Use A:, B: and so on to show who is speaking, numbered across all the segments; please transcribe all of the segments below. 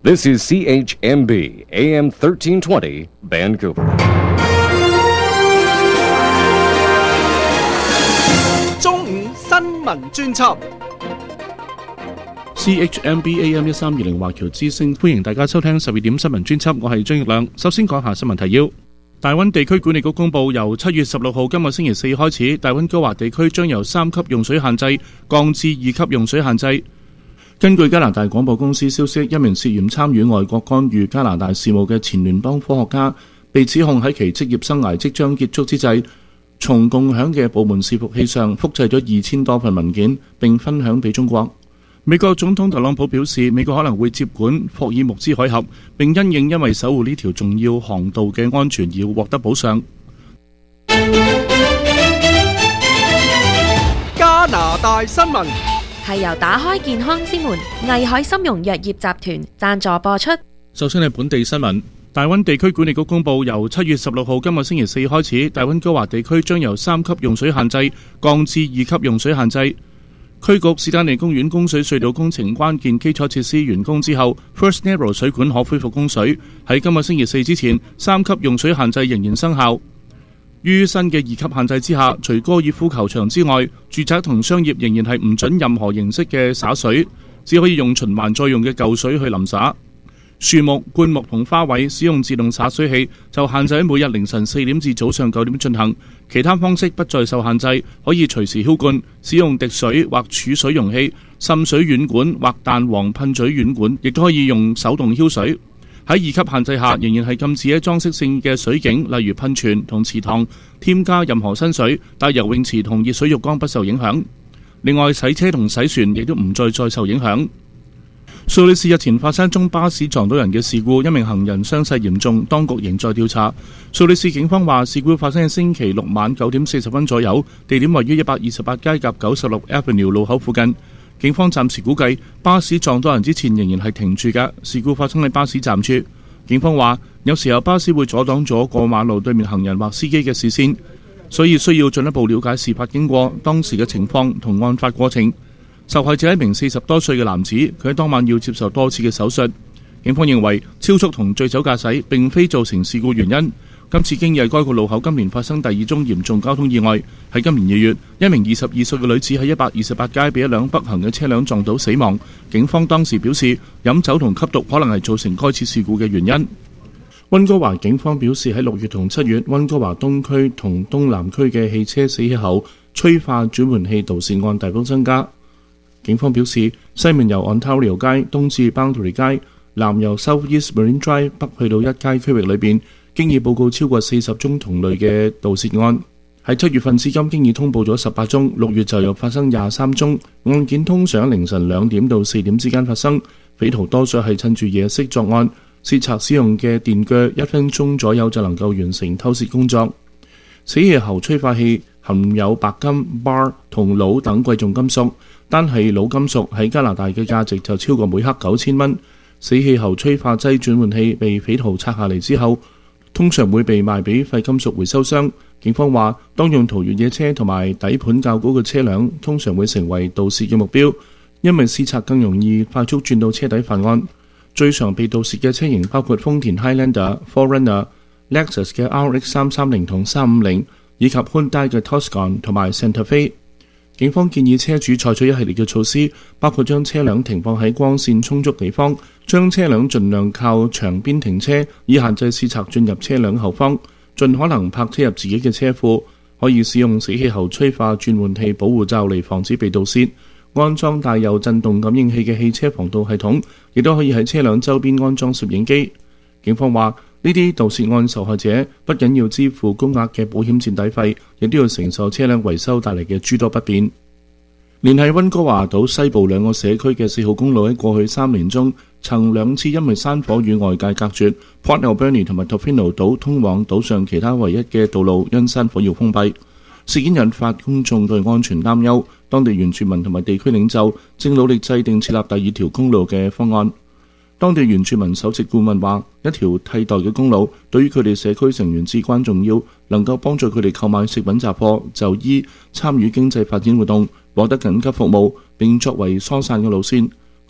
A: This is CHMB AM 1320 Vancouver.
B: 中午新聞專輯
C: CHMB AM 1320華僑之聲，歡迎大家收聽12點新聞專輯，我係張奕亮。首先講下新聞提要。大溫地區管理局公佈，由7月16號今個星期4開始，大溫哥華地區將由3級用水限制降至2級用水限制。根據加拿大廣播公司消息，一名涉嫌參與外國干預加拿大事務嘅前聯邦科學家，被指控喺其職業生涯即將結束之際，從共享嘅部門伺服器上複製咗2000多份文件，並分享俾中國。美國總統特朗普表示，美國可能會接管霍爾木茲海峽，並因為守護呢條重要航道嘅安全而獲得補償。
B: 加拿大新聞
D: 係由打開健康之門藝海參茸藥業集團贊助播出。
C: 首先係本地新聞。大溫地區管理局公佈，由7月16號今個星期4開始，大溫哥華地區將由3級用水限制降至2級用水限制。區局史丹利公園供水隧道工程關鍵基礎設施完工之後， First Narrow 水管可恢復供水。喺今個星期4之前，3級用水限制仍然生效。於新嘅2級限制之下，除高爾夫球場之外，住宅同商業仍然係唔准任何形式嘅灑水，只可以用循環再用嘅舊水去淋灑。樹木、灌木同花卉使用自動灑水器就限制喺每日凌晨4點至早上9點進行，其他方式不再受限制，可以隨時澆灌，使用滴水或儲水容器、滲水軟管或彈簧噴嘴軟管，亦都可以用手動澆水。喺2級限制下，仍然係禁止喺裝飾性嘅水景，例如噴泉同池塘添加任何新水，但游泳池同熱水浴缸不受影響。另外，洗車同洗船亦都唔再受影響。蘇黎世日前發生一宗巴士撞到人嘅事故，一名行人傷勢嚴重，當局仍在調查。蘇黎世警方話，事故發生喺星期六晚9點40分左右，地點位於128街夾96 Avenue 路口附近。警方暫時估計，巴士撞到人之前仍然係停住嘅，事故發生喺巴士站處。警方話，有時候巴士會阻擋咗過馬路對面行人或司機嘅視線，所以需要進一步了解事發經過、當時嘅情況同案發過程。受害者係一名40多歲嘅男子，佢喺當晚要接受多次嘅手術。警方認為超速同醉酒駕駛並非造成事故原因。今次經已係該個路口今年發生第2宗嚴重交通意外。喺今年2月，一名22歲嘅女子喺128街被一輛北行嘅車輛撞到死亡。警方當時表示，飲酒同吸毒可能係造成該次事故嘅原因。溫哥華警方表示，喺6月同7月，溫哥華東區同東南區嘅汽車死氣喉催化轉換器盜竊案大幅增加。警方表示，西面由 Ontario 街東至 Boundary 街，南由 South East Marine Drive 北去到一街區域裏邊，經已報告超過40宗同類嘅盜竊案。喺7月份至今，經已通報咗18宗，6月就又發生23宗。案件通常凌晨2點到4點之間發生，匪徒多數係趁住夜色作案。竊賊使用嘅電鋸1分鐘左右就能夠完成偷竊工作。死氣喉催化器含有白金、bar 同鋁等貴重金屬，單係鋁金屬喺加拿大嘅價值就超過每克9000蚊。死氣喉催化劑轉換器被匪徒拆下嚟之後，通常會被賣俾廢金屬回收商。警方話，當用途越野車同埋底盤較高嘅車輛，通常會成為盜竊嘅目標，因為竊賊更容易快速轉到車底犯案。最常被盜竊嘅車型包括豐田 Highlander、Forerunner、Lexus 嘅 RX330 同350，以及 Hyundai 嘅 Tucson 同埋 Santa Fe。警方建議車主採取一系列嘅措施，包括將車輛停放喺光線充足地方，將車輛盡量靠牆邊停車，以限制竊賊進入車輛後方，盡可能泊車入自己嘅車庫，可以使用死氣喉催化轉換器保護罩嚟防止被盜竊。安裝帶有震動感應器嘅汽車防盜系統，亦都可以喺車輛周邊安裝攝影機。警方話，呢啲盜竊案受害者不僅要支付高額嘅保險墊底費，亦都要承受車輛維修帶嚟嘅諸多不便。連繫溫哥華島西部2個社區嘅4號公路喺過去3年中，曾2次因為山火與外界隔絕。Port Alberni 同埋 Tofino 島通往島上其他唯一嘅道路因山火要封閉。事件引發公眾對安全擔憂，當地原住民同埋地區領袖正努力制定設立第2條公路嘅方案。當地原住民首席顧問話，一條替代嘅公路對於佢哋社區成員至關重要，能夠幫助佢哋購買食品雜貨、就醫、參與經濟發展活動、獲得緊急服務，並作為疏散嘅路線。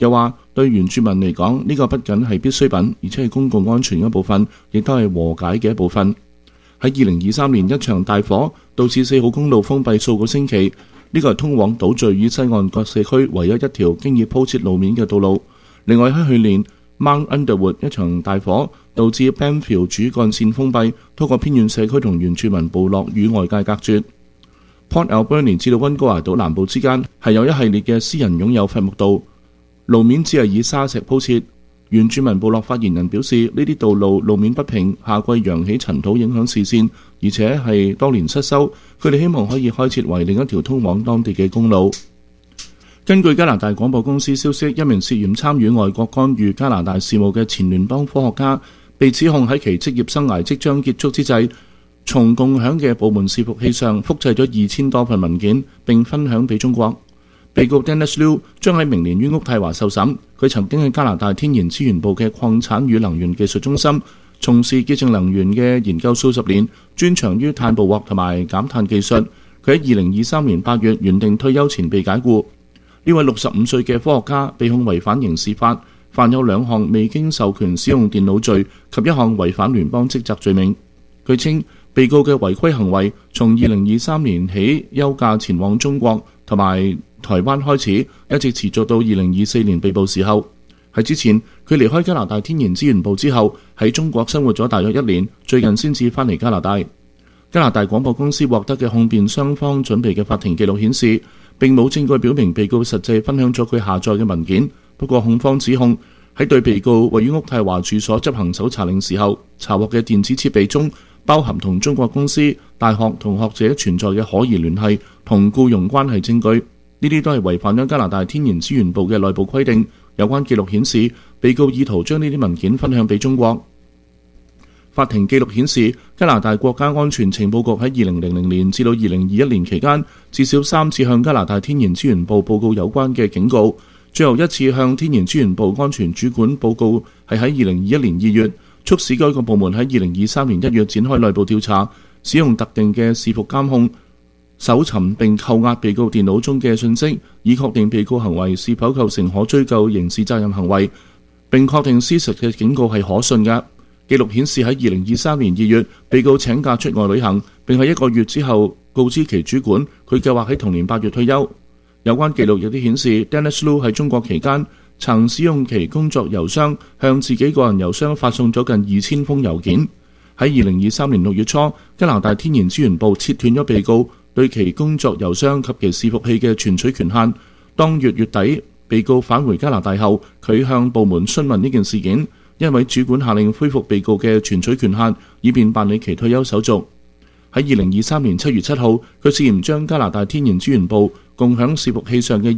C: 又話對原住民嚟講，呢個不僅係必需品，而且係公共安全嘅一部分，亦都係和解嘅一部分。喺2023年，一場大火導致4號公路封閉數個星期，呢個係通往島嶼與西岸各社區唯一一條經已鋪設路面嘅道路。另外喺去年 Mount Underwood 一場大火導致 Bamfield 主幹線封閉，通過偏遠社區同原住民部落與外界隔絕。Port Alberni 至到溫哥華島南部之間係有一系列嘅私人擁有伐木道，路面只係以沙石鋪設。原住民部落發言人表示，呢啲道路路面不平，夏季揚起塵土影響視線，而且係多年失修。佢哋希望可以開設為另一條通往當地嘅公路。根據加拿大廣播公司消息，一名涉嫌參與外國干預加拿大事務嘅前聯邦科學家被指控喺其職業生涯即將結束之際，從共享嘅部門伺服器上複製咗2000多份文件並分享俾中國。被告 Dennis Liu 將喺明年於渥太華受審。佢曾經喺加拿大天然資源部嘅礦產與能源技術中心從事潔淨能源嘅研究數十年，專長於碳捕獲同埋減碳技術。佢喺2023年8月原定退休前被解雇。呢位65歲嘅科學家被控違反刑事法，犯有2項未經授權使用電腦罪及1項違反聯邦職責罪名。據稱，被告嘅違規行為從2023年起休假前往中國同埋台灣開始，一直持續到2024年被捕時候。喺之前，佢離開加拿大天然資源部之後，喺中國生活咗大約1年，最近先至返嚟加拿大。加拿大廣播公司獲得嘅控辯雙方準備嘅法庭記錄顯示，並冇證據表明被告實際分享咗佢下載嘅文件。不過控方指控喺對被告位於渥太華住所執行搜查令時候，查獲嘅電子設備中包含同中國公司、大學同學者存在嘅可疑聯繫同僱傭關係證據。呢啲都係違反咗加拿大天然資源部嘅內部規定。有關記錄顯示，被告意圖將呢啲文件分享俾中國。法庭記錄顯示，加拿大國家安全情報局喺2000年至到2021年期間，至少3次向加拿大天然資源部報告有關嘅警告。最後一次向天然資源部安全主管報告係喺2021年2月，促使該個部門喺2023年1月展開內部調查，使用特定嘅伺服監控搜尋並扣押被告電腦中嘅信息，以確定被告行為是否構成可追究刑事責任行為，並確定施實嘅警告係可信嘅。記錄顯示喺2023年2月，被告請假出外旅行，並喺1個月之後告知其主管，佢計劃喺同年8月退休。有關記錄亦都顯示 Dennis Liu 喺中國期間曾使用其工作郵箱向自己個人郵箱發送咗近2000封郵件。喺2023年6月初，加拿大天然資源部切斷咗被告對其工作郵箱及其伺服器嘅存取權限。當月底被告返回加拿大後，佢向部門詢問呢件事件，一位主管下令恢復被告嘅存取權限，以便辦理其退休手續。喺2023年7月7號，佢涉嫌將加拿大天然資源部共享伺服器上嘅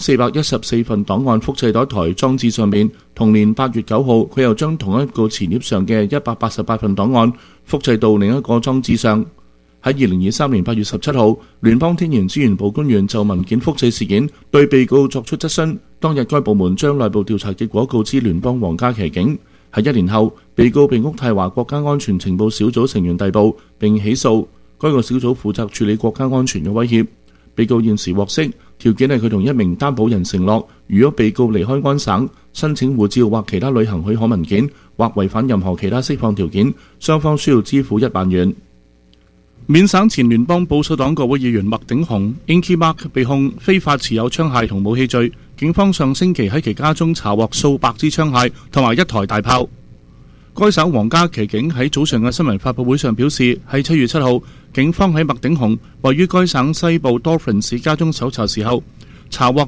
C: 2414份檔案複製到一台裝置上面。同年8月9號，佢又將同一個磁碟上嘅188份檔案複製到另一個裝置上。喺2023年8月17號，聯邦天然資源部官員就文件複製事件對被告作出質詢。當日該部門將內部調查結果告知聯邦皇家騎警。喺1年後，被告被渥太華國家安全情報小組成員逮捕並起訴。該個小組負責處理國家安全嘅威脅。被告現時獲釋，條件係佢同一名擔保人承諾，如果被告離開安省、申請護照或其他旅行許可文件，或違反任何其他釋放條件，雙方需要支付1萬元。緬省前聯邦保守黨國會議員麥鼎雄 Inky Mark 被控非法持有槍械同武器罪。警方上星期喺其家中查獲數百支槍械同埋1台大炮。該省皇家騎警喺早上嘅新聞發佈會上表示，喺7月7號，警方喺麥鼎雄位於該省西部 Dauphin 市家中搜查時候，查獲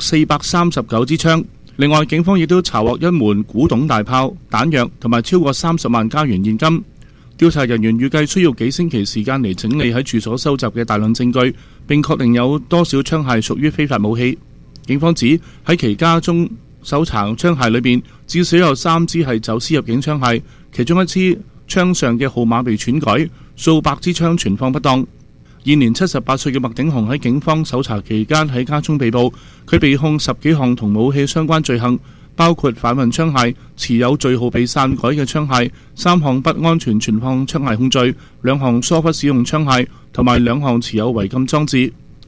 C: 439支槍。另外，警方亦都查獲1門古董大炮、彈藥同埋超過30萬加元現金。調查人員預計需要幾星期時間嚟整理喺住所收集嘅大量證據，並確定有多少槍械屬於非法武器。警方指喺其家中搜查槍械裏邊，至少有3支係走私入境槍械，其中1支槍上嘅號碼被篡改，數百支槍存放不當。現年78歲嘅麥鼎雄喺警方搜查期間喺家中被捕，佢被控10幾項同武器相關罪行，包括販運槍械、持有序號被篡改嘅槍械、3項不安全存放槍械控罪、2項疏忽使用槍械同埋2項持有違禁裝置。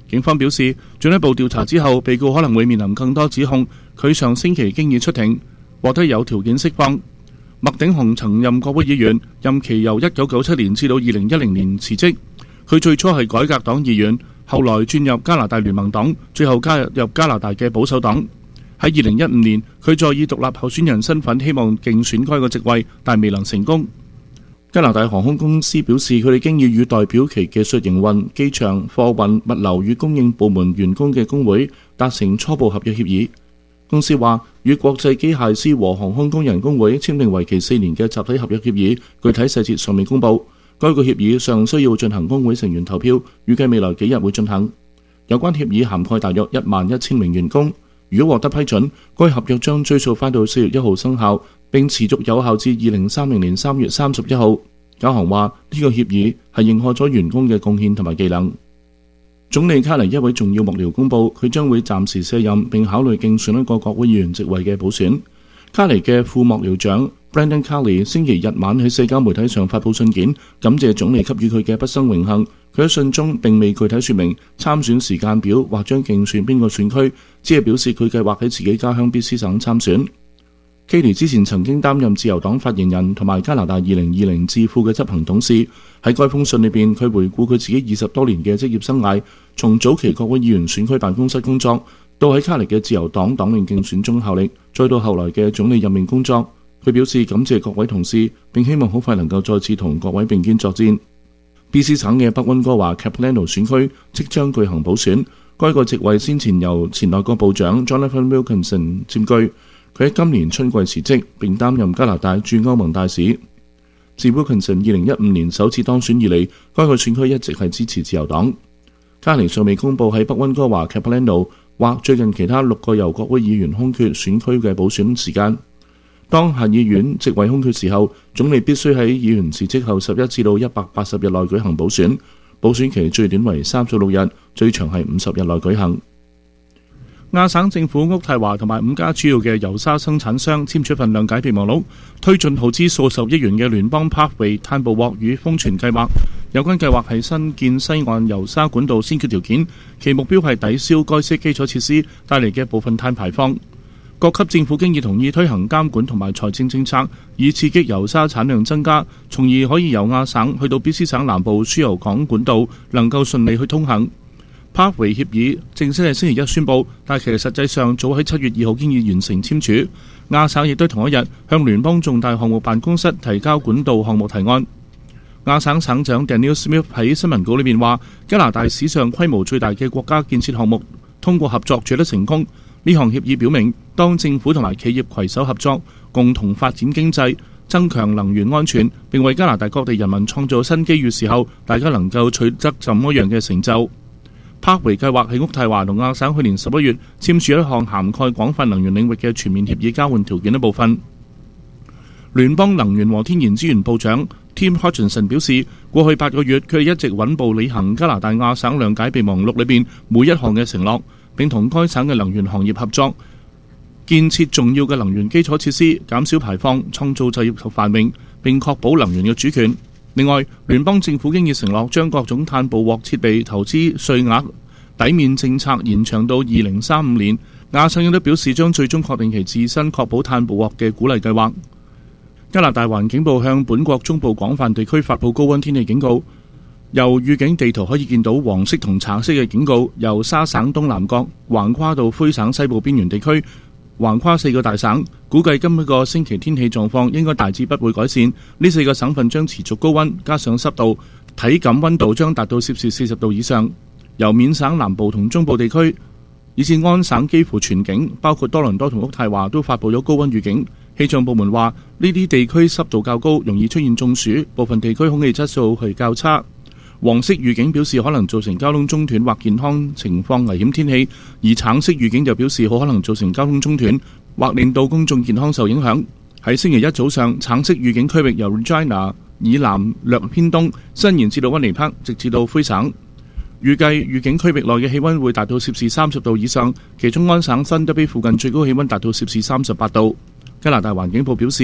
C: 警方表示，進一步調查之後，被告可能會面臨更多指控。佢上星期經已出庭，獲得有條件釋放。麥鼎雄曾任國會議員，任期由1997年至到2010年辭職。佢最初係改革黨議員，後來轉入加拿大聯盟黨，最後加入加拿大嘅保守黨。喺2015年，佢再以獨立候選人身份希望競選該個職位，但未能成功。加拿大航空公司表示，佢哋經已與代表其技術營運、機場、貨運、物流與供應部門員工嘅工會達成初步合約協議。公司話，與國際機械師和航空工人工會簽訂為期4年嘅集體合約協議，具體細節尚未公佈。該個協議上需要進行工會成員投票，預計未來幾日會進行。有關協議涵蓋大約11000名員工。如果獲得批准，該合約將追溯返到4月1號生效，並持續有效至2030年3月31號。交行話呢個協議係認可咗員工嘅貢獻同埋技能。總理卡尼一位重要幕僚公佈，佢將會暫時卸任，並考慮競選一個國會議員職位嘅補選。卡尼嘅副幕僚長 Brendan Carney 星期日晚喺社交媒體上發布信件，感謝總理給予佢嘅畢生榮幸。佢喺信中並未具體說明參選時間表或將競選邊個選區，只係表示佢計劃喺自己家鄉 BC 省參選。Carney 之前曾經擔任自由黨發言人同埋加拿大2020智庫嘅執行董事。喺該封信裏邊，佢回顧佢自己20多年嘅職業生涯，從早期國會議員選區辦公室工作，到喺卡尼嘅自由黨黨領競選中效力，再到後來嘅總理任命工作。佢表示感謝各位同事，並希望好快能夠再次同各位並肩作戰。BC 省嘅北溫哥華 Capilano 選區即將舉行補選，該個職位先前由前內閣部長 Jonathan Wilkinson 佔據。佢喺今年春季辭職，並擔任加拿大駐歐盟大使。自 Wilkinson 2015年首次當選以嚟，該個選區一直係支持自由黨。卡尼尚未公佈喺北溫哥華 Capilano 或最近其他6個由國會議員空缺選區嘅補選時間。當下議院席位空缺時候，總理必須喺議員辭職後11至到180日內舉行補選。補選期最短為36日，最長係50日內舉行。亞省政府渥太華同埋5家主要嘅油砂生產商簽署份諒解備忘錄，推進耗資數十億元嘅聯邦 Parkway 碳捕獲與封存計劃。有關計劃係新建西岸油砂管道先決條件，其目標係抵消該些基礎設施帶嚟嘅部分碳排放。各級政府經已同意推行監管同埋財政政策，以刺激油砂產量增加，從而可以由亞省去到 BC 省南部輸油港管道能夠順利去通行。Parkway 協議正式係星期一宣布，但其實實際上早喺7月2號經已完成簽署。亞省亦都同一日向聯邦重大項目辦公室提交管道項目提案。亞省省長 Daniel Smith 喺新聞稿裏面話，加拿大史上規模最大嘅國家建設項目通過合作取得成功。呢項協議表明，當政府同埋企業攜手合作，共同發展經濟、增強能源安全，並為加拿大各地人民創造新機遇時候，大家能夠取得怎麼樣嘅成就。Parkway 計劃喺渥太華同亞省去年11月簽署一項涵蓋廣泛能源領域嘅全面協議交換條件一部分。聯邦能源和天然資源部長 Tim Hodgson 表示，過去8個月佢哋一直穩步履行加拿大亞省諒解備忘錄裏邊每一項嘅承諾，並同該省嘅能源行業合作，建設重要嘅能源基礎設施，減少排放，創造就業及繁榮，並確保能源嘅主權。另外，聯邦政府經已承諾將各種碳捕獲設備投資稅額抵免政策延長到2035年。亞省亦都表示將最終確定其自身確保碳捕獲嘅鼓勵計劃。加拿大環境部向本國中部廣泛地區發布高溫天氣警告。由預警地圖可以見到，黃色同橙色嘅警告由沙省東南角橫跨到魁省西部邊緣地區，橫跨4個大省。估計今個星期天氣狀況應該大致不會改善。呢4個省份將持續高溫，加上濕度，體感溫度將達到攝氏40度以上。由緬省南部同中部地區，以至安省幾乎全境，包括多倫多同渥太華都發布咗高溫預警。氣象部門話，呢啲地區濕度較高，容易出現中暑，部分地區空氣質素係較差。黃色預警表示可能造成交通中斷或健康情況危險天氣，而橙色預警就表示好可能造成交通中斷或令到公眾健康受影響。喺星期一早上，橙色預警區域由 Regina 以南略偏東伸延至到溫尼帕，直至到魁省。預計預警區域內嘅氣溫會達到攝氏30度以上，其中安省新德比附近最高氣溫達到攝氏38度。加拿大環境部表示，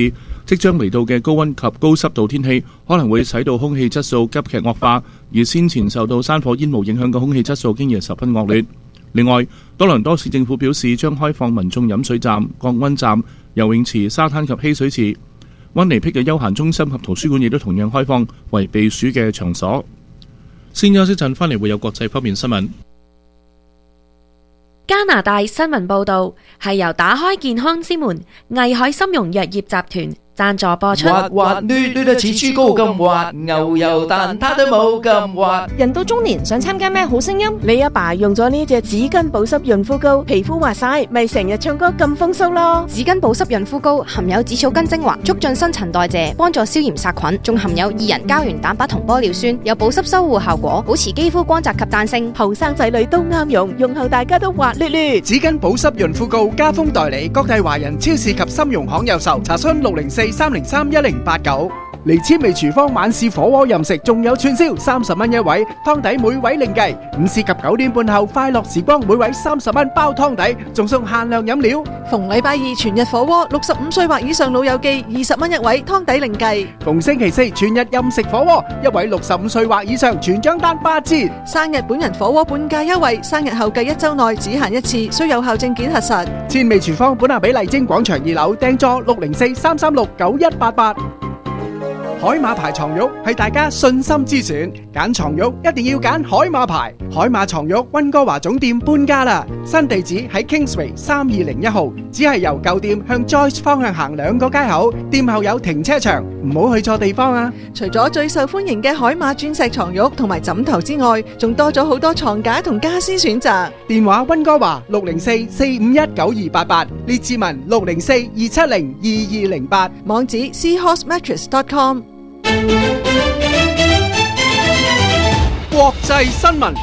C: 即將嚟到嘅高溫及高濕度天氣，可能會使到空氣質素急劇惡化，而先前受到山火煙霧影響嘅空氣質素經已十分惡劣。另外，多倫多市政府表示將開放民眾飲水站、降溫站、游泳池、沙灘及嬉水池。溫尼僻嘅休閒中心及圖書館亦都同樣開放為避暑嘅場所。先休息陣，返嚟會有國際方面新聞。
D: 加拿大新聞報導係由打開健康之門藝海參茸藥業集團贊助播出。
E: 滑滑捋捋得似豬膏咁滑，牛油蛋撻都冇咁滑。
F: 人到中年想參加咩好聲音？你阿爸用咗呢隻紙巾保濕潤膚膏，皮膚滑晒，咪成日唱歌咁風騷咯。
G: 紙巾保濕潤膚膏含有紫草根精華，促進新陳代謝，幫助消炎殺菌，仲含有2人膠原蛋白同玻尿酸，有保濕修護效果，保持肌膚光澤及彈性。
F: 後生仔女都啱用，用後大家都滑捋捋。
B: 紙巾保濕潤膚膏加封代理各大華人超市及參茸行有售，查詢604-303-1089。嚟千味廚房晚市火鍋任食，仲有串燒30蚊一位，湯底每位另計。午市及9點半後快樂時光，每位30蚊包湯底，仲送限量飲料。
H: 逢禮拜二全日火鍋，65歲或以上老友記20蚊一位，湯底另計。
B: 逢星期四全日任食火鍋，一位65歲或以上全獎單8折。
H: 生日本人火鍋半價優惠，生日後計1週內只限一次，需有效證件核實。
B: 千味廚房本下比麗晶廣場2樓訂座604-336-9188。海馬牌床褥係大家信心之選，揀床褥一定要揀海馬牌。海馬床褥溫哥華總店搬家啦，新地址喺 Kingsway 3201號，只係由舊店向 Joyce 方向行2個街口，店後有停車場，唔好去錯地方啊！
H: 除咗最受歡迎嘅海馬鑽石床褥同埋枕頭之外，仲多咗好多床架同家私選擇。
B: 電話溫哥華604-451-9288，列治文604-270-2208，
H: 網址 seahorsemattress.com。
B: 國際新聞。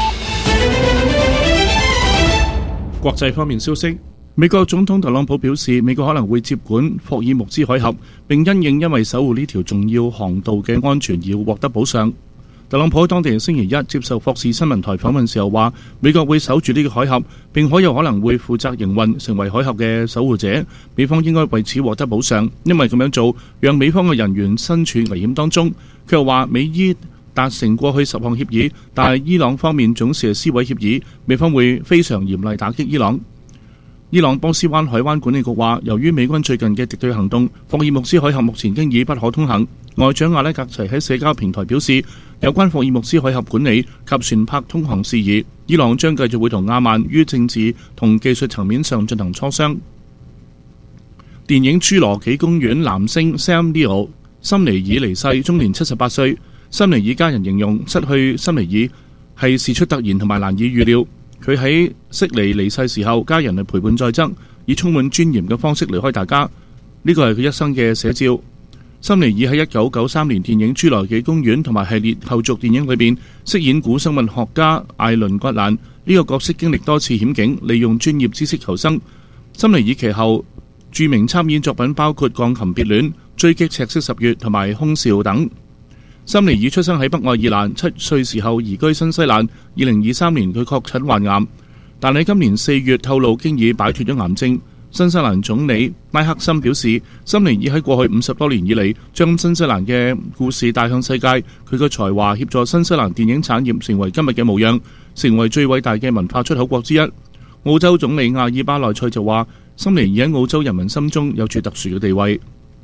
C: 國際方面消息，美國總統特朗普表示，美國可能會接管霍爾木茲海峽，並因為守護呢條重要航道嘅安全而獲得補償。特朗普喺當地星期一接受霍士新聞台訪問時候話，美國會守住呢個海峽，並有可能會負責營運，成為海峽嘅守護者。美方應該為此獲得補償，因為咁樣做讓美方嘅人員身處危險當中。佢又話，美伊達成過去10項協議，但係伊朗方面總是撕毀協議，美方會非常嚴厲打擊伊朗。伊朗波斯灣海灣管理局話，由於美軍最近嘅敵對行動，霍爾木茲海峽目前經已不可通行。外長阿拉格齊喺社交平台表示，有關霍爾木茲海峽管理及船舶通航事宜，伊朗將繼續會同阿曼於政治同技術層面上進行磋商。電影《侏羅紀公園》男星 Sam Neill 森尼爾離世，終年78歲。森尼爾家人形容失去森尼爾係事出突然同埋難以預料。佢喺悉尼離世時候，家人係陪伴在側，以充滿尊嚴嘅方式離開大家。呢個係佢一生嘅寫照。森尼爾喺1993年電影《侏羅紀公園》同埋系列後續電影裏邊飾演古生物學家艾倫葛蘭，呢個角色經歷多次險境，利用專業知識求生。森尼爾其後著名參演作品包括《鋼琴別戀》、《追擊赤色十月》同埋《空少》等。森尼爾出生喺北愛爾蘭，7歲時候移居新西蘭。2023年佢確診患癌，但喺今年4月透露經已擺脫咗癌症。新西蘭總理拉克森表示，森尼爾喺過去50多年以嚟，將新西蘭嘅故事帶向世界。佢嘅才華協助新西蘭電影產業成為今日嘅模樣，成為最偉大嘅文化出口國之一。澳洲總理阿爾巴內塞就話，森尼爾喺澳洲人民心中有住特殊嘅地位。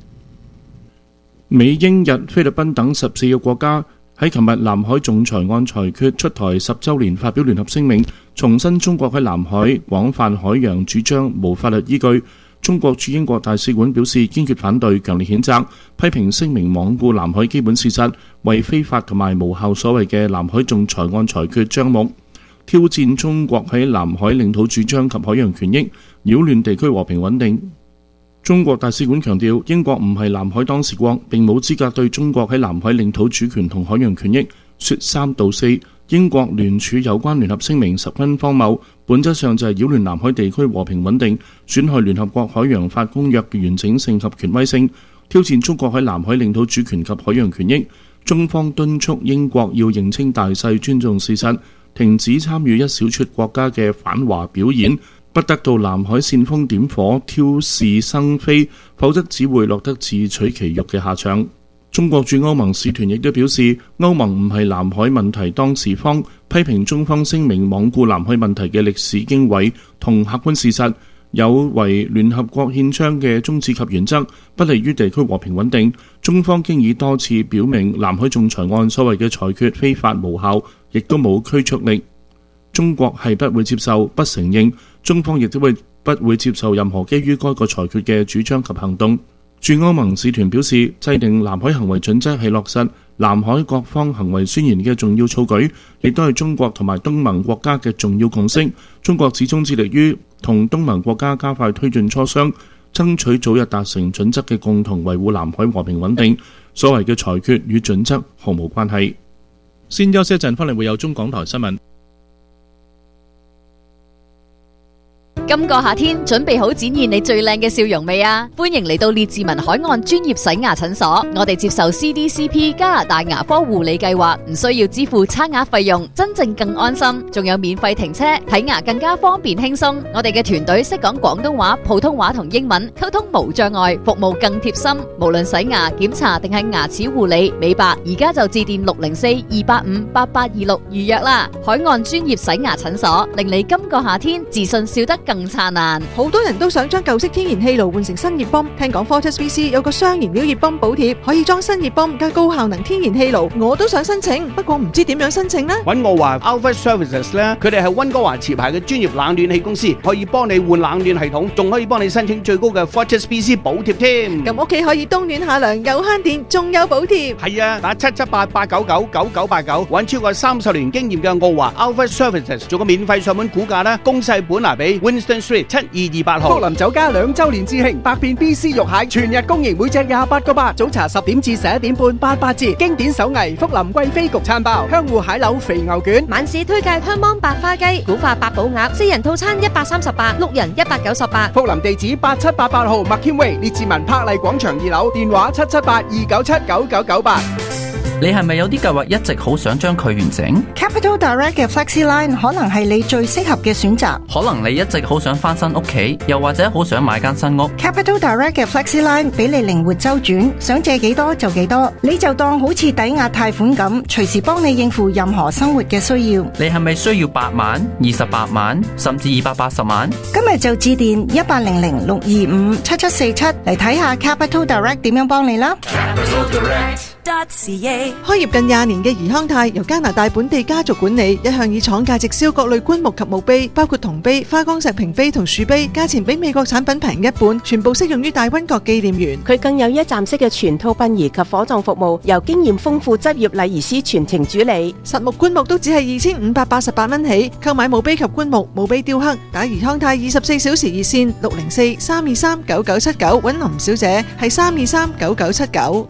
C: 美、英、日、菲律賓等14個國家喺琴日南海仲裁案裁決出台10週年發表聯合聲明，重申中國喺南海廣泛海洋主張無法律依據。中國駐英國大使館表示堅決反對，強烈譴責，批評聲明罔顧南海基本事實，為非法同埋無效所謂嘅南海仲裁案裁決張目，挑戰中國喺南海領土主張及海洋權益，擾亂地區和平穩定。中國大使館強調，英國唔係南海當事國，並冇資格對中國喺南海領土主權同海洋權益說三道四。英國聯署有關聯合聲明十分荒謬，本質上就係擾亂南海地區和平穩定，損害聯合國海洋法公約嘅完整性及權威性，挑戰中國喺南海領土主權及海洋權益。中方敦促英國要認清大勢，尊重事實，停止參與一小撮國家嘅反華表演， 不得到南海煽風點火、挑事生非，否則只會落得自取其辱嘅下場。中國駐歐盟使團亦都表示，歐盟唔係南海問題當事方，批評中方聲明罔顧南海問題嘅歷史經緯同客觀事實，有違聯合國憲章嘅宗旨及原則，不利於地區和平穩定。中方經已多次表明，南海仲裁案所謂嘅裁決非法無效，亦都冇拘束力。中國係不會接受、不承認，中方亦都不會接受任何基於該個裁決嘅主張及行動。駐歐盟使團表示，制定南海行為準則係落實南海各方行為宣言嘅重要措舉，亦都係中國同埋東盟國家嘅重要共識。中國始終致力於同東盟國家加快推進磋商，爭取早日達成準則嘅共同維護南海和平穩定。所謂嘅裁決與準則毫無關係。先休息一陣，翻嚟會有中港台新聞。
I: 今個夏天準備好展現你最靚嘅笑容未啊？歡迎嚟到列治文海岸專業洗牙診所，我哋接受 CDCP 加拿大牙科護理計劃，唔需要支付差額費用，真正更安心，仲有免費停車，睇牙更加方便輕鬆。我哋嘅團隊識講廣東話、普通話同英文，溝通無障礙，服務更貼心。無論洗牙、檢查定係牙齒護理、美白，而家就致電604-285-8826預約啦。海岸專業洗牙診所，令你今個夏天自信笑得更燦爛。
H: 好多人都想將舊式天然氣爐換成新熱泵，聽講 Fortis BC 有個雙燃料熱泵補貼，可以裝新熱泵加高效能天然氣爐，我都想申請，不過唔知點樣申請呢？
J: 揾我話 Alpha Services 咧，佢哋係溫哥華持牌嘅專業冷暖氣公司，可以幫你換冷暖系統，仲可以幫你申請最高嘅 Fortis BC 補貼添。
H: 咁屋企可以冬暖夏涼，又慳電，仲有補貼。
J: 係啊，打778-899-9989，揾超過30年經驗嘅我話 Alpha Services 做個免費上門估價啦，公細本拿俾 Winston Street 7228號。
B: 福林酒家2周年致慶，百變 BC 肉蟹全日供應，每隻28個8，早茶10點至11點半88折。經典手藝福林貴妃焗餐包，香芋蟹柳肥牛卷，
D: 晚市推介香芒白花雞、古法八寶鴨，4人套餐138，六人198。
B: 福林地址8788號麥謙威列治文柏麗廣場2樓，電話778-297-9998。
K: 你係咪有啲計劃一直好想將佢完成？
L: Capital Direct 嘅 FlexiLine 可能係你最適合嘅選擇。
K: 可能你一直好想翻新屋企，又或者好想買間新屋。
L: Capital Direct 嘅 FlexiLine 俾你靈活周轉，想借幾多就幾多，你就當好似抵押貸款咁，隨時幫你應付任何生活嘅需要。
K: 你係咪需要8萬、28萬，甚至280萬？
L: 今日就致電1800-625-7747嚟睇下 Capital Direct 點樣幫你啦。
H: 開業近20年嘅怡康泰由加拿大本地家族管理，一向以廠價直銷各類棺木及墓碑，包括銅碑、花崗石屏碑同樹碑，價錢比美國產品平一半，全部適用於大溫角紀念園。
F: 佢更有一站式嘅全套殯儀及火葬服務，由經驗豐富執業禮儀師全程主理。
H: 實木棺木都只係2588蚊起，購買墓碑及棺木、墓碑雕刻，打怡康泰24小時熱線604-323-9979，揾林小姐係323-9979。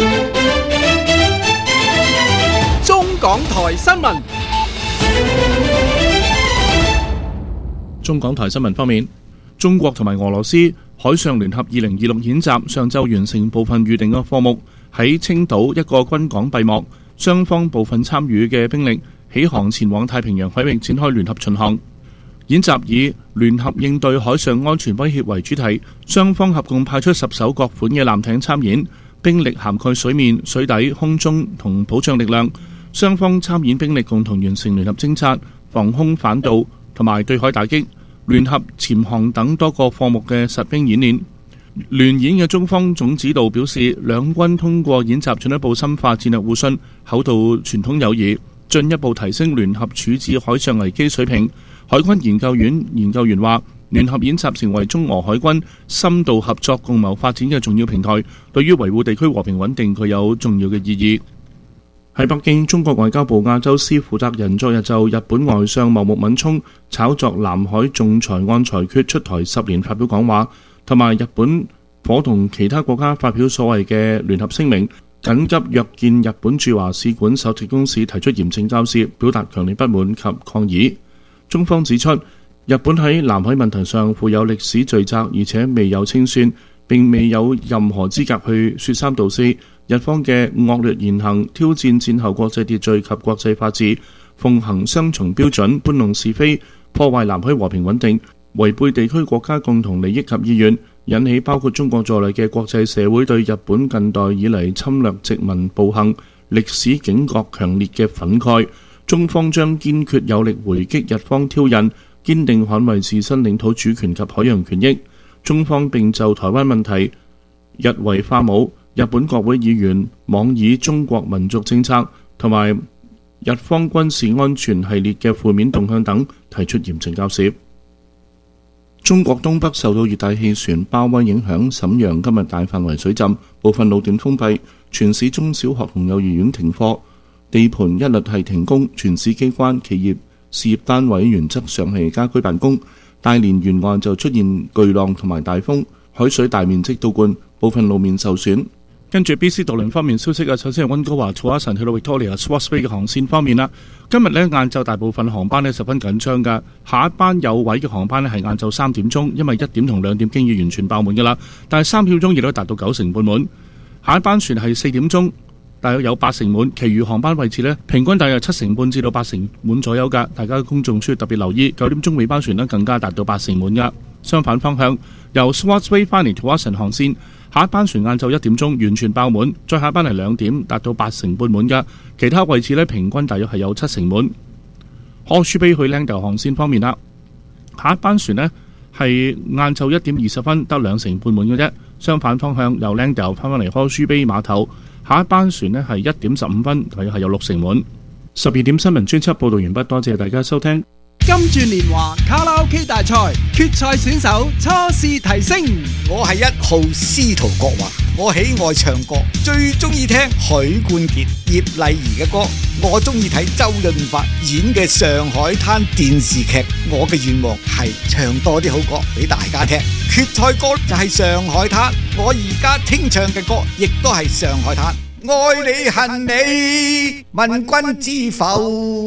B: 中港台新聞。
C: 中港台新聞方面，中國同埋俄羅斯海上聯合2026演習上晝完成部分預定嘅科目，喺青島一個軍港閉幕，雙方部分參與嘅兵力起航前往太平洋海域展開聯合巡航。演習以聯合應對海上安全威脅為主題，雙方合共派出10艘各款嘅艦艇參演，兵力涵蓋水面、水底、空中同保障力量。雙方參演兵力共同完成聯合偵察、防空反導同埋對海打擊、聯合潛航等多個項目嘅實兵演練。聯演嘅中方總指導表示，兩軍通過演習進一步深化戰略互信，厚度傳統友誼，進一步提升聯合處置海上危機水平。海軍研究院研究員話，聯合演習成為中俄海軍深度合作共謀發展嘅重要平台，對於維護地區和平穩定具有重要嘅意義。喺北京，中國外交部亞洲司負責人昨日就日本外相茂木敏充炒作南海仲裁案裁決出台10年發表講話，同埋日本夥同其他國家發表所謂嘅聯合聲明，緊急約見日本駐華使館首席公使，提出嚴正交涉，表達強烈不滿及抗議。中方指出，日本喺南海問題上負有歷史罪責，而且未有清算，並未有任何資格去說三道四。日方嘅惡劣言行挑戰戰後國際秩序及國際法治，奉行雙重標準，搬弄是非，破壞南海和平穩定， 違背地區國家共同利益及意願，引起包括中國在內嘅國際社會對日本近代以嚟侵略殖民暴行歷史警覺強烈嘅憤慨。中方將堅決有力回擊日方挑釁，堅定捍衛自身領土主權及海洋權益。中方並就台灣問題日為化武、日本國會議員妄議中國民族政策同埋日方軍事安全系列嘅負面動向等提出嚴正交涉。中國東北受到熱帶氣旋鮑威影響，瀋陽今日大範圍水浸，部分路段封閉，全市中小學同幼兒園停課，地盤一律係停工，全市機關、企業、事業單位原則上係家居辦公。大連沿岸就出現巨浪同埋大風，海水大面積倒灌，部分路面受損。 跟住 BC 渡輪方面消息啊，首先係溫哥華土瓦臣去到 Victoria Swartz Bay 嘅航線方面啦。今日呢晏晝大部分航班呢十分緊張㗎，下一班有位嘅航班呢係晏晝3點鐘，因為1點同2點經已完全爆滿㗎啦。但係3點鐘亦都達到90%半滿。下一班船係4點鐘，大約有80%滿，其餘航班位置呢平均大約70%半至到80%滿左右㗎。大家公眾需要特別留意，9點鐘尾班船呢更加達到80%滿㗎。相反方向，由 Swartz Bay 翻嚟土瓦臣航線，下一班船晏晝1點鐘完全爆滿，再下一班係2點達到80%半滿㗎。其他位置呢平均大約係有70%滿。Horseshoe Bay 去 Langdale 航線方面啦，下一班船呢係晏晝1點20分得2成半滿嘅啫。相反方向由 Langdale 翻返嚟 Horseshoe Bay 碼頭，下一班船呢係1點15分，大約係有60%滿。12點新聞專輯報導完畢，多謝大家收聽。
B: 金鑽年華卡拉 OK 大賽決賽選手初試提升，
M: 我係1號司徒國華，我喜愛唱歌，最中意聽許冠傑、葉麗儀嘅歌，我中意睇周潤發演嘅《上海灘》電視劇，我嘅願望係唱多啲好歌俾大家聽。決賽歌就係《上海灘》，我而家聽唱嘅歌亦都係《上海灘》，愛你恨你，問君知否？